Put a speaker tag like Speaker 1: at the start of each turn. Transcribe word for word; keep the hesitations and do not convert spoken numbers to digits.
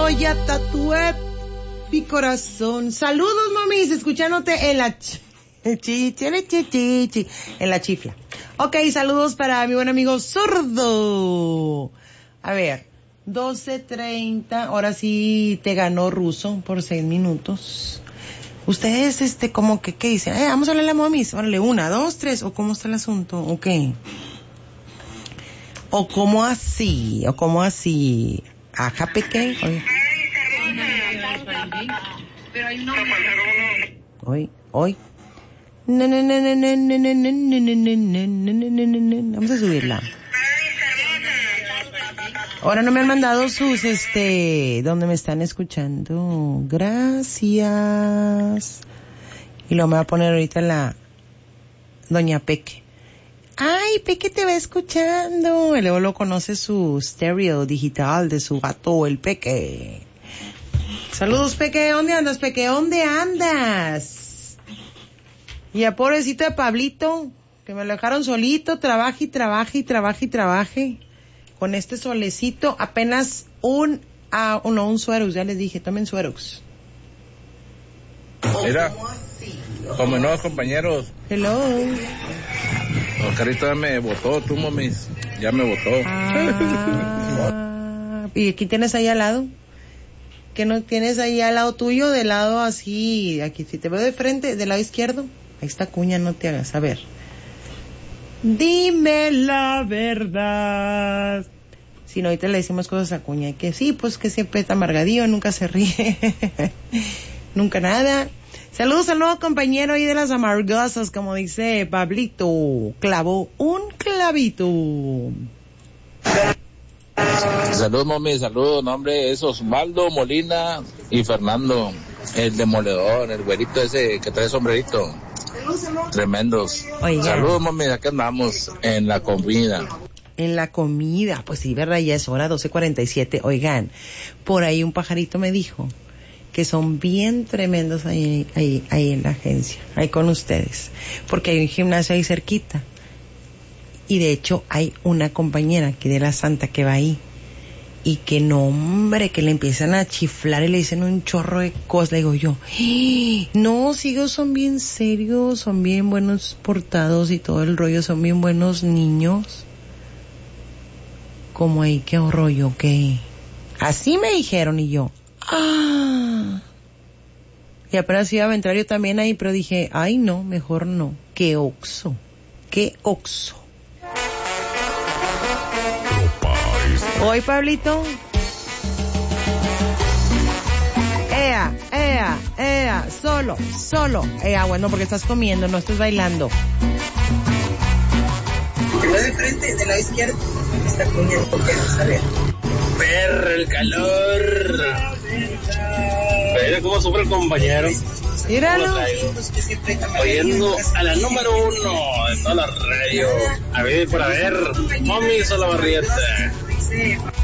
Speaker 1: yo ya tatué mi corazón. Saludos, mamis, escuchándote en la ch- chi, chi, chi, chi, chi, en la chifla. Ok, saludos para mi buen amigo Sordo. A ver, doce treinta, ahora sí te ganó Ruso por seis minutos. Ustedes, este, como que, ¿qué dicen? Eh, vamos a hablarle a mamis, órale, una, dos, tres, o cómo está el asunto, ok. O cómo así, o cómo así, ajá, peque, oye. Hoy, hoy. No, no, no, no, no, no, no, no, no, no, no, no, no, no. Vamos a subirla. Ahora no me han mandado sus, este, donde me están escuchando. Gracias. Y lo me va a poner ahorita la Doña Peque. Ay, Peque te va escuchando. Y luego lo conoce su stereo digital de su gato, el Peque. Saludos, Peque. ¿Dónde andas, Peque? ¿Dónde andas? Y a pobrecito de Pablito, que me lo dejaron solito, trabaje y trabaje y trabaje y trabaje. Con este solecito, apenas un, ah, uh, no, un Suerox, ya les dije, tomen Suerox.
Speaker 2: Mira, como nuevos compañeros.
Speaker 1: Hello.
Speaker 2: Oscarito ya me votó, tú, mamis, ya me votó.
Speaker 1: Ah, ¿y aquí tienes ahí al lado? ¿Qué no tienes ahí al lado tuyo, del lado así, aquí, si te veo de frente, del lado izquierdo? Ahí está Cuña, no te hagas, a ver. Dime la verdad. Si no, ahorita le decimos cosas a Cuña, que sí, pues que siempre está amargadillo, nunca se ríe, nunca nada. Saludos al nuevo compañero ahí de las amargosas, como dice Pablito, clavó un clavito.
Speaker 2: Saludos, mami, saludos, nombre es Osvaldo Molina y Fernando, el demoledor, el güerito ese que trae sombrerito. Tremendos.
Speaker 1: Oiga.
Speaker 2: Saludos, mami, acá andamos en la comida.
Speaker 1: En la comida, pues sí, verdad, ya es hora, doce cuarenta y siete. Oigan, por ahí un pajarito me dijo que son bien tremendos ahí, ahí, ahí en la agencia, ahí con ustedes, porque hay un gimnasio ahí cerquita. Y de hecho hay una compañera aquí de la Santa que va ahí, y que no, hombre, que le empiezan a chiflar y le dicen un chorro de cosas. Le digo yo, ¡Ah! No, sí, ellos son bien serios, son bien buenos portados y todo el rollo, son bien buenos niños. Como ahí, qué rollo, qué. Así me dijeron y yo, ¡ah! Y apenas iba a entrar yo también ahí, pero dije, ay no, mejor no. Qué oxo, qué oxo. Hoy, Pablito. Ea, ea, ea, solo, solo. Ea, bueno, porque estás comiendo, no estás bailando.
Speaker 3: Te voy de frente, de la izquierda. Está Cuña, porque no sabe.
Speaker 4: Perro, el calor. Mira cómo sufre el compañero.
Speaker 1: Míralo.
Speaker 4: Oyendo a la número uno de toda la radio. A ver, por a ver. Mami hizo la barrieta.